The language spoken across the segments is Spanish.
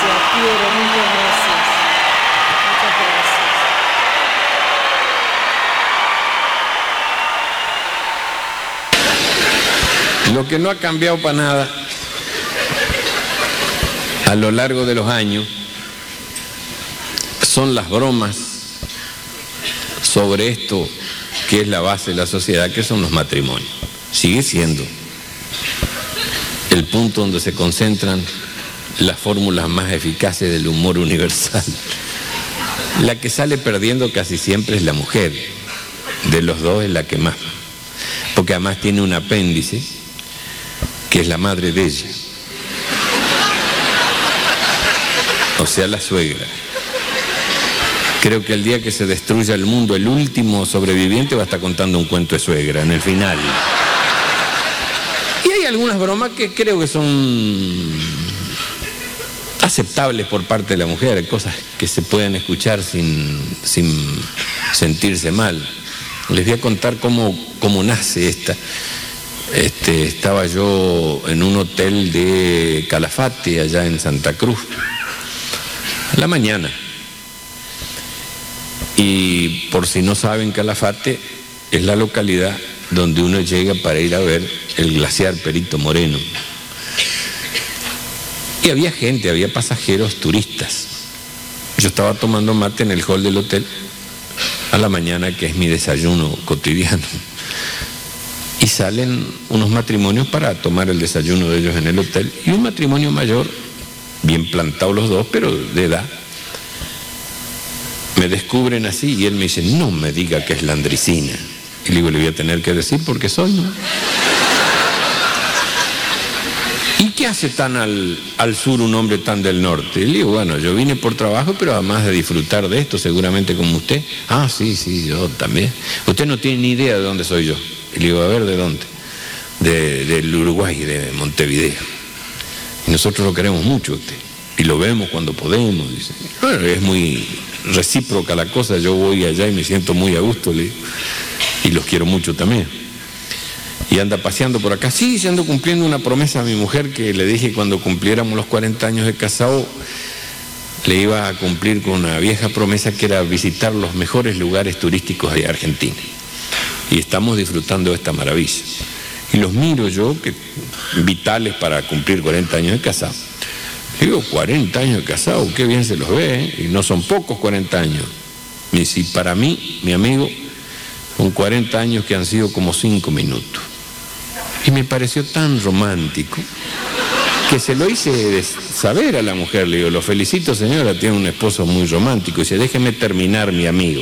gracias, Piero, muchas gracias. Muchas gracias. Lo que no ha cambiado para nada a lo largo de los años son las bromas sobre esto que es la base de la sociedad, que son los matrimonios. Sigue siendo el punto donde se concentran las fórmulas más eficaces del humor universal. La que sale perdiendo casi siempre es la mujer, de los dos es la que más, porque además tiene un apéndice que es la madre de ella, o sea, la suegra. Creo que el día que se destruya el mundo, el último sobreviviente va a estar contando un cuento de suegra en el final. Y hay algunas bromas que creo que son aceptables por parte de la mujer, hay cosas que se pueden escuchar sin sentirse mal. Les voy a contar cómo nace esta. Estaba yo en un hotel de Calafate, allá en Santa Cruz, a la mañana. Y por si no saben, Calafate es la localidad donde uno llega para ir a ver el glaciar Perito Moreno. Y había gente, había pasajeros turistas. Yo estaba tomando mate en el hall del hotel a la mañana, que es mi desayuno cotidiano. Y salen unos matrimonios para tomar el desayuno de ellos en el hotel. Y un matrimonio mayor, bien plantados los dos, pero de edad. Me descubren así y él me dice, no me diga que es Landricina. Y le digo, le voy a tener que decir porque soy, ¿no? ¿Y qué hace tan al sur un hombre tan del norte? Y le digo, bueno, yo vine por trabajo, pero además de disfrutar de esto, seguramente como usted. Ah, sí, yo también. Usted no tiene ni idea de dónde soy yo. Y le digo, a ver, ¿de dónde? Del Uruguay, de Montevideo. Y nosotros lo queremos mucho a usted. Y lo vemos cuando podemos, dice. Bueno, es muy recíproca la cosa, yo voy allá y me siento muy a gusto, le digo. Y los quiero mucho también. Y anda paseando por acá. Sí, se ando cumpliendo una promesa a mi mujer que le dije cuando cumpliéramos los 40 años de casado, le iba a cumplir con una vieja promesa que era visitar los mejores lugares turísticos de Argentina. Y estamos disfrutando de esta maravilla. Y los miro yo, que vitales para cumplir 40 años de casado. Digo, 40 años de casado, qué bien se los ve, ¿eh? Y no son pocos 40 años. Y si para mí, mi amigo, son 40 años que han sido como 5 minutos. Y me pareció tan romántico que se lo hice saber a la mujer. Le digo, lo felicito, señora, tiene un esposo muy romántico. Y dice, déjeme terminar, mi amigo.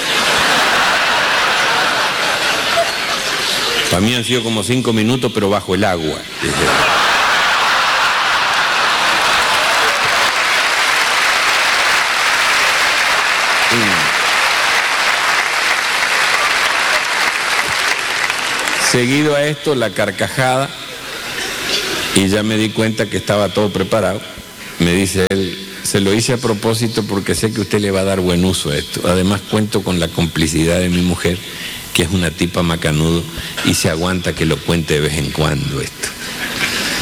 Para mí han sido como 5 minutos, pero bajo el agua. Seguido a esto, la carcajada, y ya me di cuenta que estaba todo preparado. Me dice él, se lo hice a propósito porque sé que usted le va a dar buen uso a esto. Además cuento con la complicidad de mi mujer, que es una tipa macanudo, y se aguanta que lo cuente de vez en cuando esto.